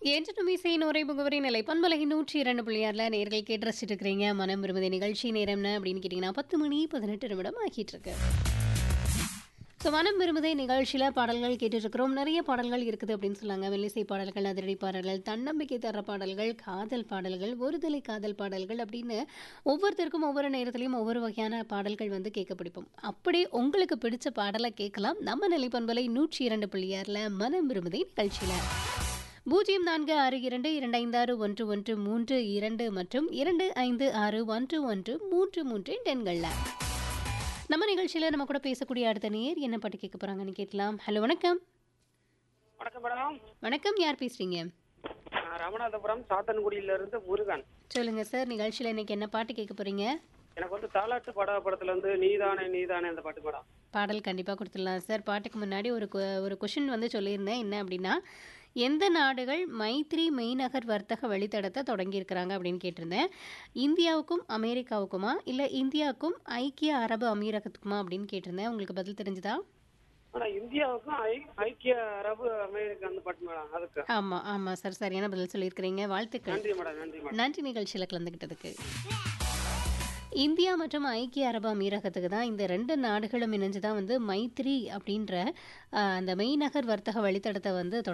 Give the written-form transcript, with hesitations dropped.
என்றும் இசையின் ஒரே முகவரி நிலை பண்பலை 102.6 நேர்கள் கேட்டு ரசிச்சுட்டு இருக்கிறீங்க. மனம் விரும்புதே நிகழ்ச்சி நேரம்னு அப்படின்னு கேட்டிங்கன்னா 10 மணி 18 நிமிடம் ஆகிட்டு இருக்கு. ஸோ மனம் விரும்புதே நிகழ்ச்சியில் பாடல்கள் கேட்டுட்ருக்கிறோம். நிறைய பாடல்கள் இருக்குது அப்படின்னு சொன்னாங்க. மெல்லிசை பாடல்கள், அதிரடி பாடல்கள், தன்னம்பிக்கை தர பாடல்கள், காதல் பாடல்கள், ஒருதலை காதல் பாடல்கள் அப்படின்னு ஒவ்வொருத்தருக்கும் ஒவ்வொரு நேரத்துலையும் ஒவ்வொரு வகையான பாடல்கள் வந்து கேட்க பிடிப்போம். அப்படி உங்களுக்கு பிடிச்ச பாடலை கேட்கலாம் நம்ம நிலை பண்பலை 102.6 மனம் விரும்புதே நிகழ்ச்சியில். 0422256113 மற்றும் 25611133 எண்களில் நம்ம நிகழ்ச்சியில் நம்ம கூட பேசக்கூடிய அடுத்த நேர் என்ன பாட்டு கேட்க போறாங்கன்னு கேட்கலாம். ஹலோ, வணக்கம். வணக்கம் மேடம். வணக்கம், யார் பேசுறீங்க? நான் ராமநாதபுரம் சாத்தன்குடியில இருந்து முருகன். சொல்லுங்க சார், நிகழ்ச்சியில் இன்னைக்கு என்ன பாட்டு கேட்க போறீங்க? எனக்கு வந்து தாலாட்டு படத்துல இருந்து நீதானே நீதானே அந்த பாட்டு மேடம். பாடல் கண்டிப்பாக கொடுத்துடலாம் சார். பாட்டுக்கு முன்னாடி ஒரு கொஷின் வந்து சொல்லியிருந்தேன். என்ன அப்படின்னா, எந்த நாடுகள் மைத்ரி மெய்நகர் வர்த்தக வழித்தடத்தை தொடங்கியிருக்கிறாங்க அப்படின்னு கேட்டிருந்தேன். இந்தியாவுக்கும் அமெரிக்காவுக்குமா இல்லை இந்தியாவுக்கும் ஐக்கிய அரபு அமீரகத்துக்குமா அப்படின்னு கேட்டிருந்தேன். உங்களுக்கு பதில் தெரிஞ்சுதா? ஆனா இந்தியாவுக்கும் ஐக்கிய அரபு அமெரிக்கா அந்த பாட்டு மேடம். அதுக்கு ஆமாம் ஆமாம் சார், சரியான பதில் சொல்லியிருக்கிறீங்க. வாழ்த்துக்கள். நன்றி மேடம். நன்றி மேடம். நன்றி நிகழ்ச்சியில் கலந்துக்கிட்டதுக்கு. இந்தியா மற்றும் ஐக்கிய அரபு அமீரகத்துக்கு தான் இந்த ரெண்டு நாடுகளும் இணைஞ்சு தான் வந்து மைத்ரி அப்படின்ற அந்த மெய்நகர் வர்த்தக வழித்தடத்தை வந்து